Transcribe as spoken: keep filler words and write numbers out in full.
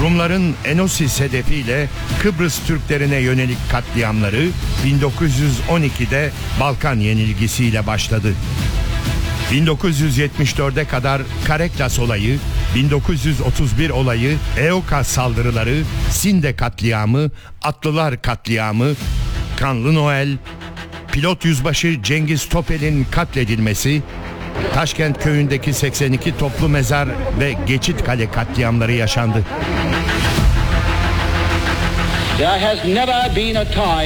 Rumların Enosis hedefiyle Kıbrıs Türklerine yönelik katliamları bin dokuz yüz on ikide Balkan yenilgisiyle başladı. bin dokuz yüz yetmiş dörde kadar Kareklas olayı, bin dokuz yüz otuz bir olayı, Eoka saldırıları, Sinde katliamı, Atlılar katliamı, Kanlı Noel, pilot yüzbaşı Cengiz Topel'in katledilmesi, Taşkent köyündeki seksen iki toplu mezar ve Geçit Kale katliamları yaşandı. There has never been a time